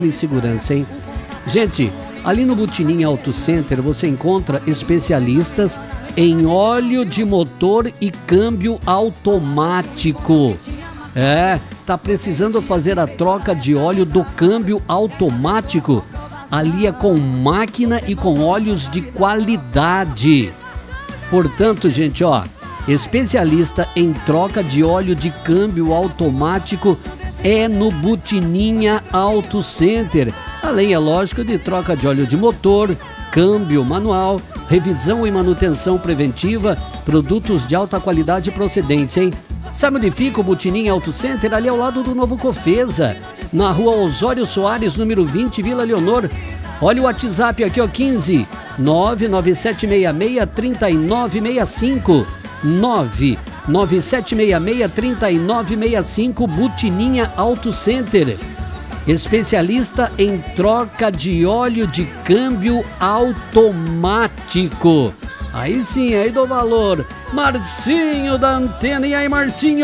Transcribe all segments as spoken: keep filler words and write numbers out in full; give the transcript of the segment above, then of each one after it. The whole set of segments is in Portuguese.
em segurança, hein? Gente, ali no Butininha Auto Center você encontra especialistas em óleo de motor e câmbio automático. É, tá precisando fazer a troca de óleo do câmbio automático? Ali é com máquina e com óleos de qualidade. Portanto, gente, ó, especialista em troca de óleo de câmbio automático é no Butininha Auto Center. Além, é lógico, de troca de óleo de motor, câmbio manual, revisão e manutenção preventiva, produtos de alta qualidade e procedência, hein? Sabe onde fica o Butininha Auto Center? Ali ao lado do Novo Cofesa, na rua Osório Soares, número vinte, Vila Leonor. Olha o WhatsApp aqui, ó, quinze nove nove sete seis seis, três nove seis cinco, nove nove sete seis seis, três nove seis cinco, Butininha Auto Center. Especialista em troca de óleo de câmbio automático. Aí sim, aí do valor. Marcinho da Antena. E aí, Marcinho?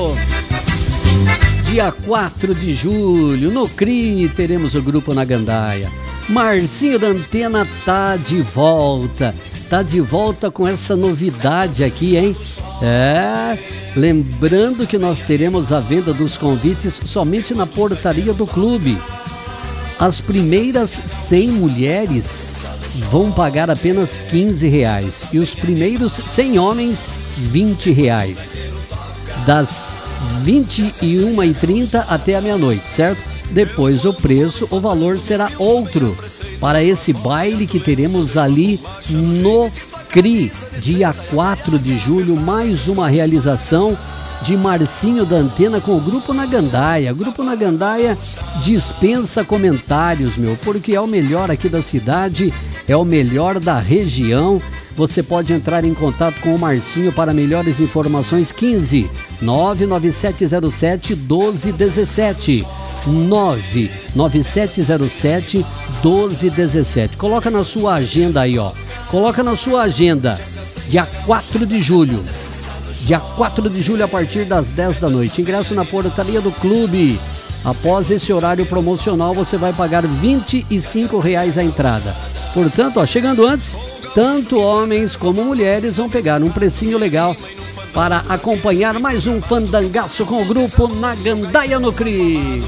Dia quatro de julho, no C R I, teremos o grupo na Gandaia. Marcinho da Antena tá de volta. Tá de volta com essa novidade aqui, hein? É, lembrando que nós teremos a venda dos convites somente na portaria do clube. As primeiras cem mulheres vão pagar apenas quinze reais e os primeiros cem homens, vinte reais. Das vinte e uma e trinta até a meia-noite, certo? Depois o preço, o valor será outro para esse baile que teremos ali no C R I, dia quatro de julho, mais uma realização de Marcinho da Antena com o Grupo na Gandaia. Grupo na Gandaia dispensa comentários, meu, porque é o melhor aqui da cidade, é o melhor da região. Você pode entrar em contato com o Marcinho para melhores informações, quinze nove nove sete zero sete doze dezessete, nove nove sete zero sete doze dezessete. Coloca na sua agenda aí, ó. Coloca na sua agenda, dia quatro de julho. Dia quatro de julho, a partir das dez da noite. Ingresso na portaria do clube. Após esse horário promocional, você vai pagar vinte e cinco reais a entrada. Portanto, ó, chegando antes, tanto homens como mulheres vão pegar um precinho legal para acompanhar mais um fandangaço com o grupo na Gandaia no C R I.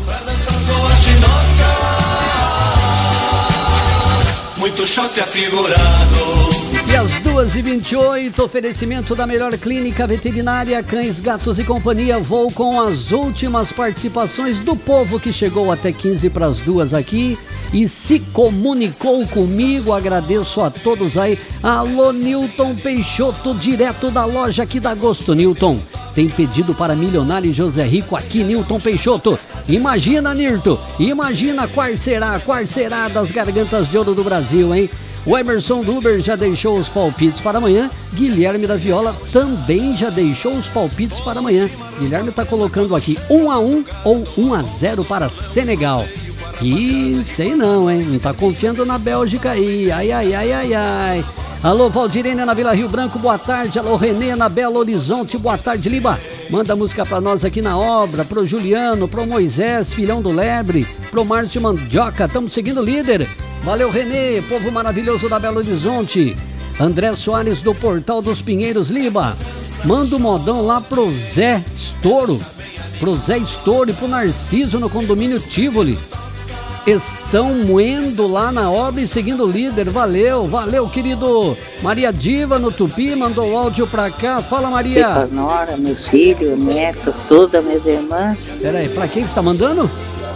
Muito shot afigurado. E às duas e vinte e oito, oferecimento da melhor clínica veterinária, Cães, Gatos e Companhia. Vou com as últimas participações do povo que chegou até quinze para as duas aqui e se comunicou comigo. Agradeço a todos aí. Alô, Nilton Peixoto, direto da loja aqui da Gosto. Nilton, tem pedido para Milionário e José Rico aqui, Nilton Peixoto. Imagina, Nirto, imagina qual será, qual será das gargantas de ouro do Brasil, hein? O Emerson Duber já deixou os palpites para amanhã. Guilherme da Viola também já deixou os palpites para amanhã. Guilherme está colocando aqui um a um ou um a zero para Senegal. E sei não, hein? Não tá confiando na Bélgica aí. Ai, ai, ai, ai, ai. Alô, Valdirene na Vila Rio Branco, boa tarde. Alô, Renê na Belo Horizonte, boa tarde, Liba. Manda música pra nós aqui na obra, pro Juliano, pro Moisés, filhão do Lebre, pro Márcio Mandioca, estamos seguindo o líder. Valeu, Renê, povo maravilhoso da Belo Horizonte. André Soares do Portal dos Pinheiros, Liba. Manda um modão lá pro Zé Estouro, pro Zé Estouro e pro Narciso no condomínio Tivoli. Estão moendo lá na obra e seguindo o líder. Valeu, valeu, querido. Maria Diva no Tupi mandou o áudio pra cá. Fala, Maria. Para nora, meus filhos, netos, todas minhas irmãs. Peraí, pra quem que você tá mandando?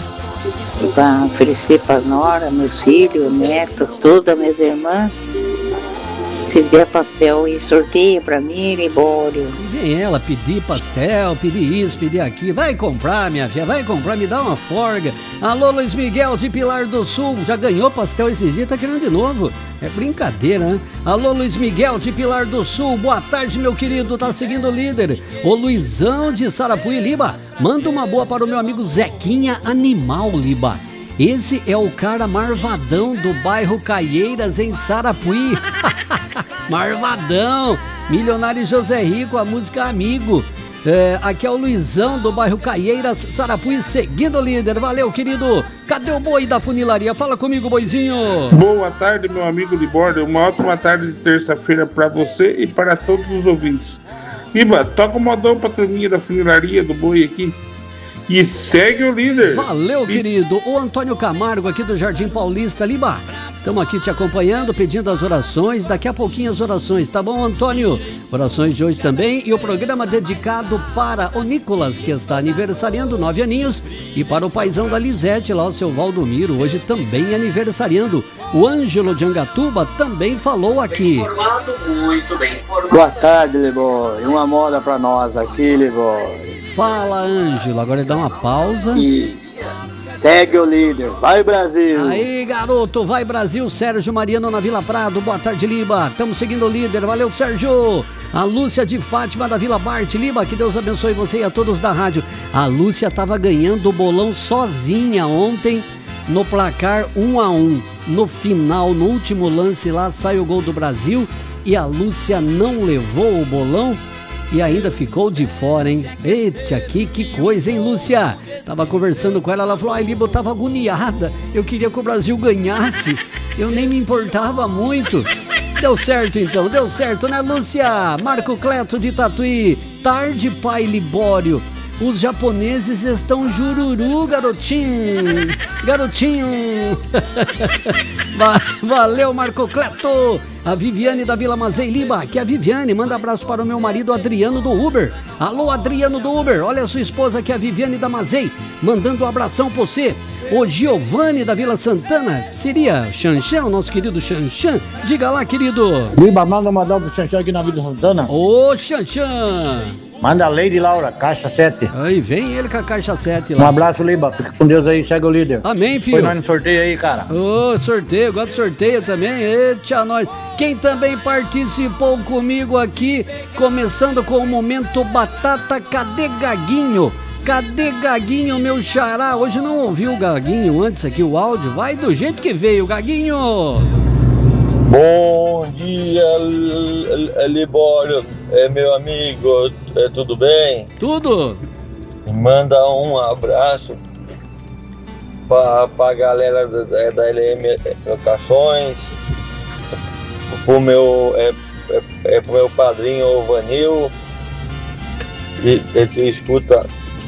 Para oferecer para nora, meus filhos, netos, todas minhas irmãs. Se fizer pastel e sorteio pra mim, Libório. E vem ela pedir pastel, pedir isso, pedir aquilo. Vai comprar, minha filha, vai comprar, me dá uma forga. Alô, Luiz Miguel de Pilar do Sul, já ganhou pastel esses dias, tá querendo de novo. É brincadeira, né? Alô, Luiz Miguel de Pilar do Sul, boa tarde, meu querido, tá seguindo o líder. Ô, Luizão de Sarapuí, Liba, manda uma boa para o meu amigo Zequinha Animal, Liba. Esse é o cara marvadão do bairro Caieiras, em Sarapuí. Marvadão. Milionário José Rico, a música Amigo. É, aqui é o Luizão do bairro Caieiras, Sarapuí, seguindo o líder. Valeu, querido. Cadê o boi da funilaria? Fala comigo, boizinho. Boa tarde, meu amigo Libório. Uma ótima tarde de terça-feira para você e para todos os ouvintes. Liba, toca o modão pra turminha da funilaria do boi aqui. E segue o líder. Valeu, querido. O Antônio Camargo aqui do Jardim Paulista. Liba, estamos aqui te acompanhando, pedindo as orações. Daqui a pouquinho as orações, tá bom, Antônio? Orações de hoje também. E o programa dedicado para o Nicolas, que está aniversariando nove aninhos. E para o paizão da Lisete, lá o seu Valdomiro, hoje também aniversariando. O Ângelo de Angatuba também falou aqui. Bem informado, muito bem informado. Boa tarde, Libório. Uma moda para nós aqui, Libório. Fala, Ângelo. Agora ele dá uma pausa. E segue o líder. Vai, Brasil. Aí, garoto. Vai, Brasil. Sérgio Mariano na Vila Prado. Boa tarde, Liba. Estamos seguindo o líder. Valeu, Sérgio. A Lúcia de Fátima da Vila Bart. Liba, que Deus abençoe você e a todos da rádio. A Lúcia estava ganhando o bolão sozinha ontem no placar um a um. No final, no último lance lá, sai o gol do Brasil e a Lúcia não levou o bolão. E ainda ficou de fora, hein? Eita, que, que coisa, hein, Lúcia? Tava conversando com ela, ela falou, ai, Liba, eu tava agoniada. Eu queria que o Brasil ganhasse. Eu nem me importava muito. Deu certo, então, deu certo, né, Lúcia? Marco Cleto de Tatuí. Tarde, pai Libório. Os japoneses estão jururu, garotinho. Garotinho. Valeu, Marco Cleto. A Viviane da Vila Mazei, Liba, que é a Viviane, manda abraço para o meu marido Adriano do Uber. Alô, Adriano do Uber, olha a sua esposa que é a Viviane da Mazei, mandando um abração pra você. O Giovanni da Vila Santana, seria Xanxan, o nosso querido Xanxan? Diga lá, querido. Liba, manda mandar pro Xanxan aqui na Vila Santana. Ô, Xanxan. Manda a Lady Laura, caixa sete. Aí, vem ele com a caixa sete lá. Um abraço, Liba. Fica com Deus aí, segue o líder. Amém, filho. Foi nós no sorteio aí, cara. Ô, oh, sorteio, gosto de sorteio também. Eita, nós. Quem também participou comigo aqui, começando com o momento Batata, cadê Gaguinho? Cadê Gaguinho, meu xará? Hoje não ouvi o Gaguinho antes aqui, o áudio. Vai do jeito que veio, Gaguinho. Bom dia, Libório, é meu amigo, é, tudo bem? Tudo. Manda um abraço para a galera da, da L M Locações, pro meu, é, é, é pro meu padrinho, o Vanil, que, é, que escuta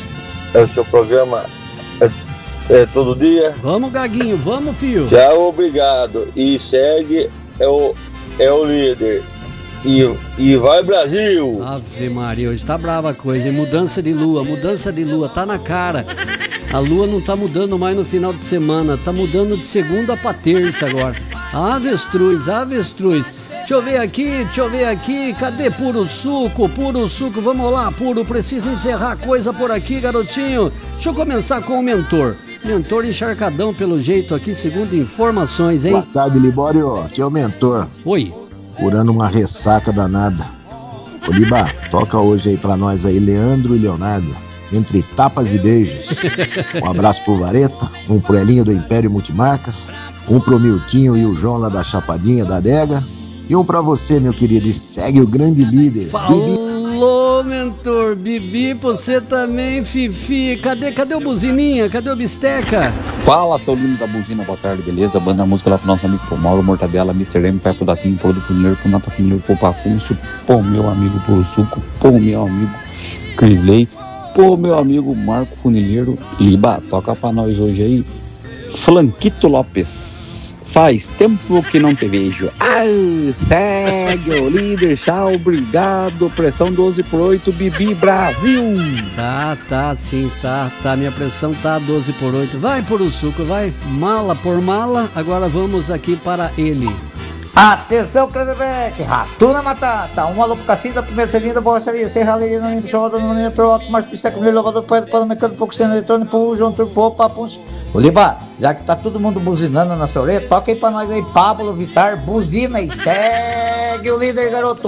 o seu programa é, é, todo dia. Vamos, Gaguinho, vamos, filho. Tchau, obrigado. E segue... É o, é o líder. E, e vai, Brasil! Ave Maria, hoje tá brava a coisa, hein? Mudança de lua, mudança de lua, tá na cara. A lua não tá mudando mais no final de semana, tá mudando de segunda pra terça agora. Avestruz, avestruz. Deixa eu ver aqui, deixa eu ver aqui. Cadê Puro Suco? Puro Suco, vamos lá, Puro. Precisa encerrar a coisa por aqui, garotinho. Deixa eu começar com o mentor. Mentor encharcadão pelo jeito aqui, segundo informações, hein? Boa tarde, Libório. Aqui é o mentor. Oi. Curando uma ressaca danada. Ô, Liba, toca hoje aí pra nós aí, Leandro e Leonardo. Entre tapas e beijos. Um abraço pro Vareta, um pro Elinho do Império Multimarcas, um pro Miltinho e o João lá da Chapadinha da Adega, e um pra você, meu querido, e segue o grande líder. Falou, mentor. Bibi, você também, Fifi. Cadê, cadê o Buzininha? Cadê o Bisteca? Fala, seu lindo da buzina, boa tarde, beleza? Banda a música lá pro nosso amigo Pô Mauro, Mortadela, mister M, Pai pro Datinho, Pô do Funileiro, Pô Nata Funileiro, Pô Pafúncio, Pô meu amigo Pô Suco, Pô meu amigo Crisley, Pô meu amigo Marco Funileiro. Liba, toca pra nós hoje aí, Flanquito Lopes. Faz tempo que não te vejo. Ai, segue o líder, tchau, obrigado. Pressão doze por oito, Bibi Brasil. Tá, tá, sim, tá, tá. Minha pressão tá doze por oito. Vai por o suco, vai. Mala por mala. Agora vamos aqui para ele. Atenção, Kreuzberg, Ratuna Matata, um alô pro Cassinho da primeira selinha da borracharia, Serralheria, no Limpo, Chorro, no Limpo, pro Alto, mais Pisteca, no Lavador, Poeta, Pano, Mecânico, pouco Cena Eletrônico, pro João Turpo, Pafuncio. Ô, Liba, já que tá todo mundo buzinando na sua orelha, toca aí pra nós aí, Pablo Vittar, buzina e segue o líder, garoto.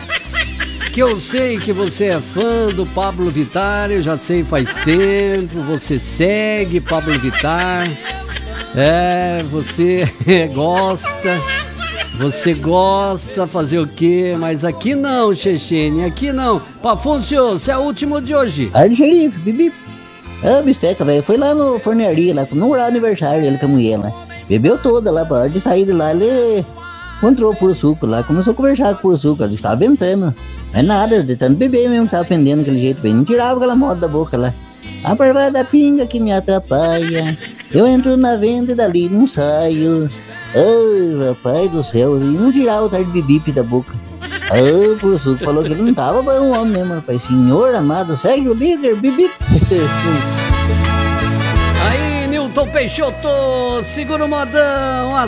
Que eu sei que você é fã do Pablo Vittar, eu já sei faz tempo, você segue Pablo Vittar, é, você gosta... Você gosta fazer o quê? Mas aqui não, Chechene, aqui não. Pafúncio, você é o último de hoje. Tarde, xerife, bibi. Ah, bisteca, velho, foi lá no fornearia, lá, no aniversário dele com a mulher lá. Bebeu toda lá, pra hora de sair de lá, ele encontrou o puro suco lá, começou a conversar com o puro suco, ele estava ventando. Não é nada, de tanto beber mesmo, tava pendendo aquele jeito, velho, não tirava aquela moda da boca lá. A parvada da pinga que me atrapalha, eu entro na venda e dali não saio. Ai, rapaz do céu, e não tirava o tarde de bibipe da boca. Ah, puro suco, falou que ele não tava bom homem mesmo, rapaz. Senhor amado, segue o líder, bibi. Aí, Nilton Peixoto, segura o modão.